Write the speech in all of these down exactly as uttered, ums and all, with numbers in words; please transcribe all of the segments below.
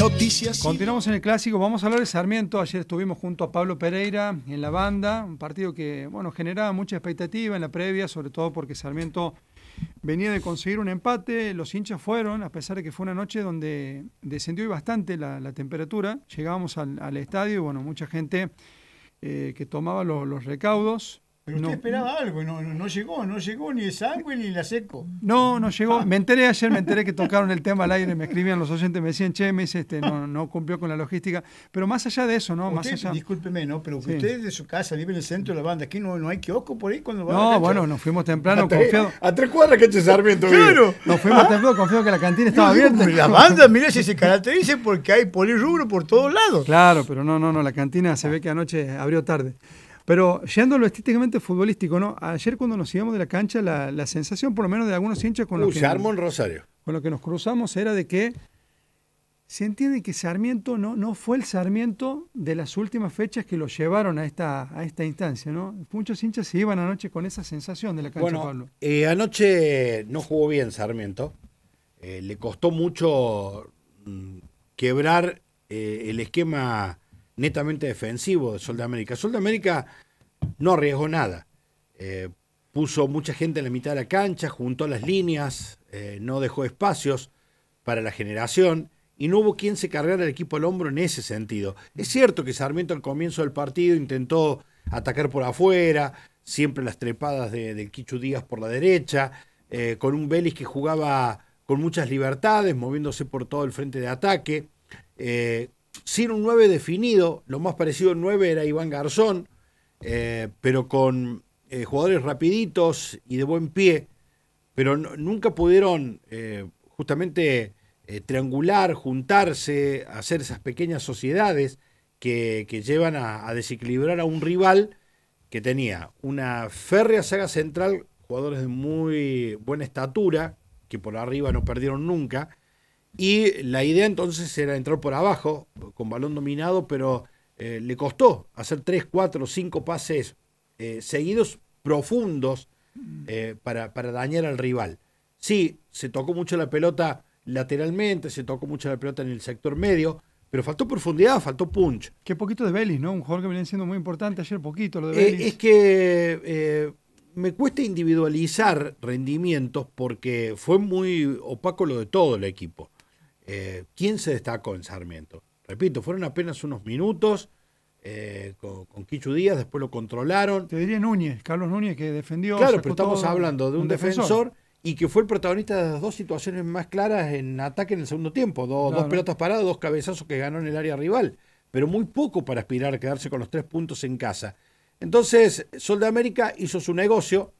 Noticias. Continuamos en el clásico, vamos a hablar de Sarmiento. Ayer estuvimos junto a Pablo Pereira en la banda, un partido que bueno generaba mucha expectativa en la previa, sobre todo porque Sarmiento venía de conseguir un empate. Los hinchas fueron, a pesar de que fue una noche donde descendió bastante la, la temperatura. Llegábamos al, al estadio y bueno, mucha gente eh, que tomaba los, los recaudos. Pero usted no, esperaba algo, no, no, no llegó, no llegó ni el sangre ni la seco. No, no llegó. Me enteré ayer, me enteré que tocaron el tema al aire, me escribían los oyentes, me decían, che, me dice, este, no, no cumplió con la logística. Pero más allá de eso, ¿no? Usted, Más allá. Discúlpeme, ¿no? Pero Sí. usted de su casa vive en el centro de la banda, aquí no, no hay kiosco por ahí cuando va a la No, cancha. bueno, nos fuimos temprano, a, tres, confiado. a tres cuadras que eche Sarmiento. Claro. Nos fuimos temprano, confiado que la cantina estaba No, digo, abierta. la banda, mire, si se caracteriza porque hay polirrubro por todos lados. Claro, pero no, no, no, la cantina se ve que anoche abrió tarde. Pero yendo a lo estéticamente futbolístico, ¿no? Ayer cuando nos íbamos de la cancha, la, la sensación, por lo menos de algunos hinchas con Uy, los que se armó en Rosario. con lo que nos cruzamos, era de que se entiende que Sarmiento no, no fue el Sarmiento de las últimas fechas que lo llevaron a esta, a esta instancia, ¿no? Muchos hinchas se iban anoche con esa sensación de la cancha, Bueno, Pablo. eh, anoche no jugó bien Sarmiento. Eh, le costó mucho mm, quebrar eh, el esquema netamente defensivo de Sol de América. Sol de América no arriesgó nada. Eh, puso mucha gente en la mitad de la cancha, juntó las líneas, eh, no dejó espacios para la generación y no hubo quien se cargara el equipo al hombro en ese sentido. Es cierto que Sarmiento al comienzo del partido intentó atacar por afuera, siempre las trepadas de, del Quichu Díaz por la derecha, eh, con un Vélez que jugaba con muchas libertades, moviéndose por todo el frente de ataque, eh, sin un nueve definido. Lo más parecido al nueve era Iván Garzón, eh, pero con eh, jugadores rapiditos y de buen pie, pero no, nunca pudieron eh, justamente eh, triangular, juntarse, hacer esas pequeñas sociedades que, que llevan a, a desequilibrar a un rival que tenía una férrea saga central, jugadores de muy buena estatura, que por arriba no perdieron nunca. Y la idea entonces era entrar por abajo, con balón dominado, pero eh, le costó hacer tres, cuatro, cinco pases eh, seguidos, profundos, eh, para, para dañar al rival. Sí, se tocó mucho la pelota lateralmente, se tocó mucho la pelota en el sector medio, pero faltó profundidad, faltó punch. Qué poquito de Vélez, ¿no? Un jugador que venía siendo muy importante ayer, poquito lo de Eh, Vélez. es que eh, me cuesta individualizar rendimientos porque fue muy opaco lo de todo el equipo. Eh, ¿Quién se destacó en Sarmiento? Repito, fueron apenas unos minutos eh, con, con Quichu Díaz, después lo controlaron. Te diría Núñez, Carlos Núñez, que defendió. Claro, sacó pero estamos todo, hablando de un, defensor. defensor y que fue el protagonista de las dos situaciones más claras en ataque en el segundo tiempo. Dos, Claro. dos pelotas paradas, dos cabezazos que ganó en el área rival, pero muy poco para aspirar a quedarse con los tres puntos en casa. Entonces, Sol de América hizo su negocio,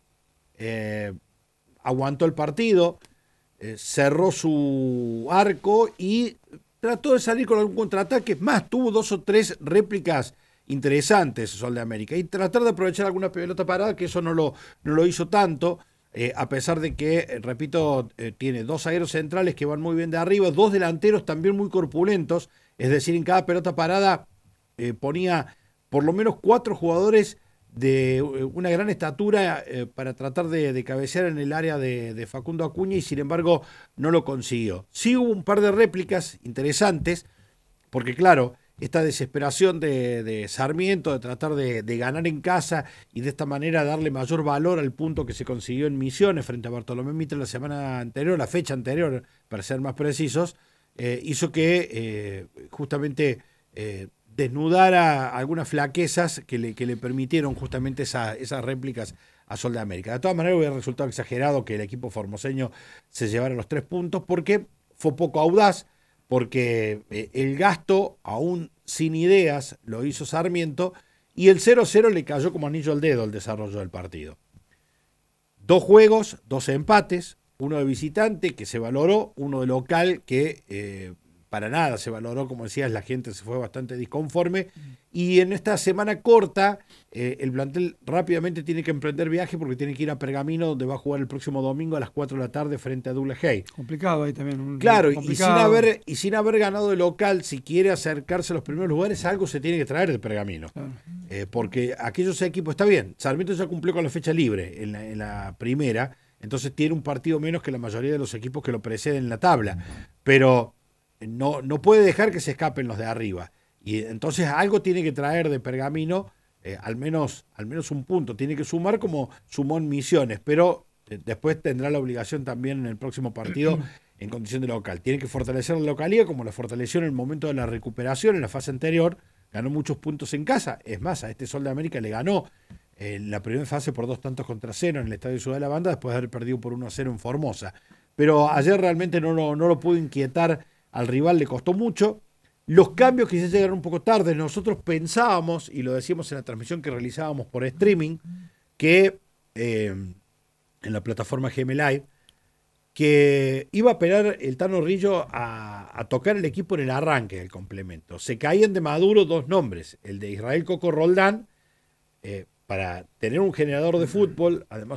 eh, aguantó el partido, eh, cerró su arco y trató de salir con algún contraataque. Más, tuvo dos o tres réplicas interesantes Sol de América y tratar de aprovechar alguna pelota parada, que eso no lo, no lo hizo tanto, eh, a pesar de que, eh, repito, eh, tiene dos zagueros centrales que van muy bien de arriba, dos delanteros también muy corpulentos, es decir, en cada pelota parada eh, ponía por lo menos cuatro jugadores de una gran estatura eh, para tratar de, de cabecear en el área de, de Facundo Acuña y sin embargo no lo consiguió. Sí hubo un par de réplicas interesantes, porque claro, esta desesperación de, de Sarmiento de tratar de, de ganar en casa y de esta manera darle mayor valor al punto que se consiguió en Misiones frente a Bartolomé Mitre la semana anterior, la fecha anterior, para ser más precisos, eh, hizo que eh, justamente eh, desnudara algunas flaquezas que le, que le permitieron justamente esa, esas réplicas a Sol de América. De todas maneras hubiera resultado exagerado que el equipo formoseño se llevara los tres puntos porque fue poco audaz, porque eh, el gasto, aún sin ideas, lo hizo Sarmiento y el cero cero le cayó como anillo al dedo el desarrollo del partido. Dos juegos, dos empates, uno de visitante que se valoró, uno de local que eh, para nada se valoró, como decías, la gente se fue bastante disconforme. Y en esta semana corta, eh, el plantel rápidamente tiene que emprender viaje porque tiene que ir a Pergamino, donde va a jugar el próximo domingo a las cuatro de la tarde frente a Douglas Hay. Complicado ahí también. Un, claro, y sin, haber, y sin haber ganado de local, si quiere acercarse a los primeros lugares, algo se tiene que traer de Pergamino. Claro. Eh, porque aquellos equipos, está bien, Sarmiento ya cumplió con la fecha libre en la, en la primera, entonces tiene un partido menos que la mayoría de los equipos que lo preceden en la tabla. Pero no, no puede dejar que se escapen los de arriba. Y entonces algo tiene que traer de Pergamino, eh, al menos, al menos un punto. Tiene que sumar como sumó en Misiones, pero eh, después tendrá la obligación también en el próximo partido en condición de local. Tiene que fortalecer la localidad como la fortaleció en el momento de la recuperación en la fase anterior. Ganó muchos puntos en casa. Es más, a este Sol de América le ganó en la primera fase por dos tantos contra cero en el Estadio Ciudad de la Banda, después de haber perdido por uno a cero en Formosa. Pero ayer realmente no, no, no lo pudo inquietar al rival, le costó mucho. Los cambios quizás llegaron un poco tarde. Nosotros pensábamos, y lo decíamos en la transmisión que realizábamos por streaming, que eh, en la plataforma G M Live, que iba a apelar el Tano Rillo a, a tocar el equipo en el arranque del complemento. Se caían de Maduro dos nombres, el de Israel Coco Roldán, eh, para tener un generador de fútbol, además